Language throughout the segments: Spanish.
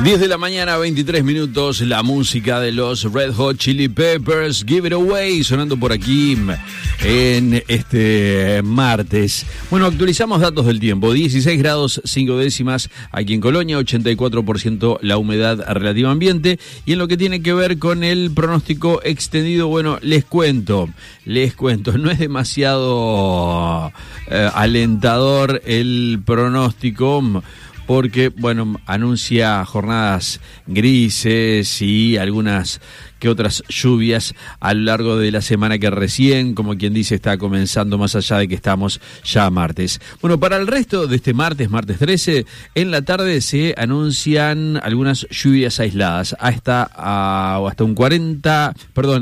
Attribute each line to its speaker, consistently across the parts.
Speaker 1: 10 de la mañana, 23 minutos, la música de los Red Hot Chili Peppers, Give It Away, sonando por aquí en este martes. Bueno, actualizamos datos del tiempo, 16 grados 5 décimas aquí en Colonia, 84% la humedad relativa ambiente. Y en lo que tiene que ver con el pronóstico extendido, bueno, les cuento, no es demasiado alentador el pronóstico, porque, bueno, anuncia jornadas grises y algunas que otras lluvias a lo largo de la semana que recién, como quien dice, está comenzando, más allá de que estamos ya a martes. Bueno, para el resto de este martes 13, en la tarde se anuncian algunas lluvias aisladas, entre un 40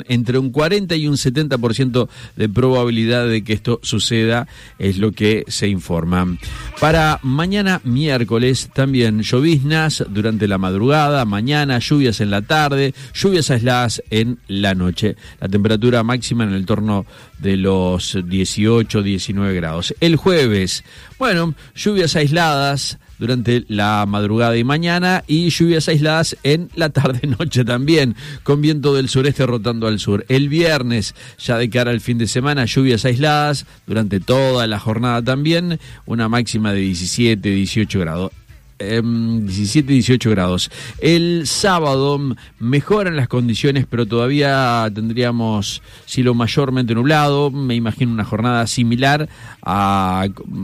Speaker 1: y un 70% de probabilidad de que esto suceda, es lo que se informa. Para mañana miércoles también lloviznas durante la madrugada, mañana lluvias en la tarde, lluvias aisladas en la noche. La temperatura máxima en el torno de los 18-19 grados. El jueves, bueno, lluvias aisladas durante la madrugada y mañana y lluvias aisladas en la tarde-noche también, con viento del sureste rotando al sur. El viernes, ya de cara al fin de semana, lluvias aisladas durante toda la jornada también, una máxima de 17-18 grados. 17-18 grados. El sábado mejoran las condiciones, pero todavía tendríamos cielo mayormente nublado. Me imagino una jornada similar a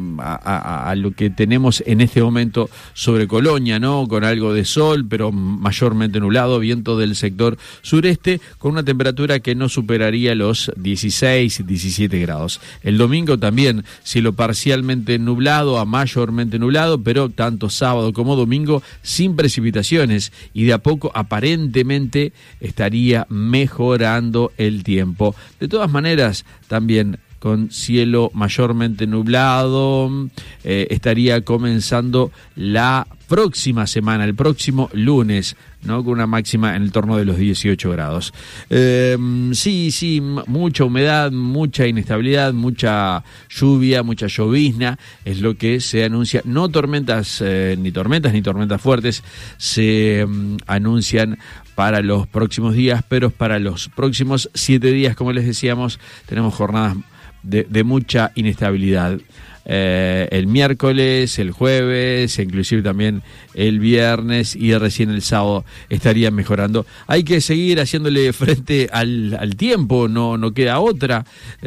Speaker 1: lo que tenemos en este momento sobre Colonia, ¿no? Con algo de sol, pero mayormente nublado, viento del sector sureste, con una temperatura que no superaría los 16-17 grados. El domingo también cielo parcialmente nublado a mayormente nublado, pero tanto sábado como domingo sin precipitaciones, y de a poco aparentemente estaría mejorando el tiempo. De todas maneras, también con cielo mayormente nublado, estaría comenzando la próxima semana, el próximo lunes, ¿no? Con una máxima en el torno de los 18 grados. Sí, mucha humedad, mucha inestabilidad, mucha lluvia, mucha llovizna, es lo que se anuncia. No tormentas, ni tormentas fuertes se anuncian para los próximos días, pero para los próximos 7 días, como les decíamos, tenemos jornadas de mucha inestabilidad. El miércoles, el jueves, inclusive también el viernes y recién el sábado estarían mejorando. Hay que seguir haciéndole frente al tiempo, no queda otra.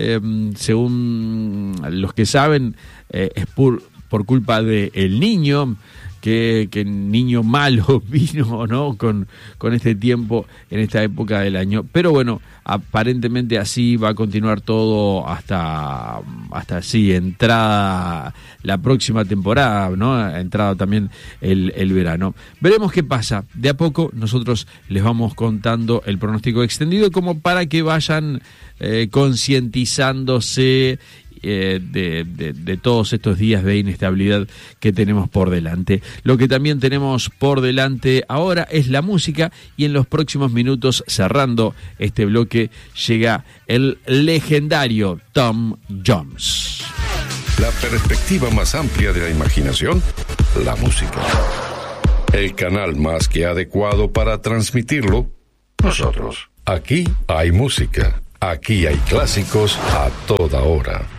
Speaker 1: Según los que saben, es por culpa del niño, que niño malo vino, ¿no? Con este tiempo en esta época del año. Pero bueno, aparentemente así va a continuar todo hasta así entrada la próxima temporada, ¿no? Entrada también el verano. Veremos qué pasa. De a poco nosotros les vamos contando el pronóstico extendido, como para que vayan concientizándose de todos estos días de inestabilidad que tenemos por delante. Lo que también tenemos por delante ahora es la música, y en los próximos minutos, cerrando este bloque, llega el legendario Tom Jones.
Speaker 2: La perspectiva más amplia de la imaginación, la música. El canal más que adecuado para transmitirlo, nosotros. Aquí hay música, aquí hay clásicos a toda hora.